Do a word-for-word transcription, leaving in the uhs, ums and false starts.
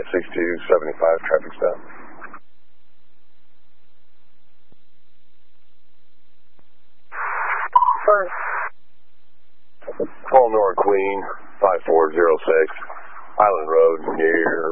six two seven five, traffic stop. First. Call Nora Queen, five four zero six, Island Road, near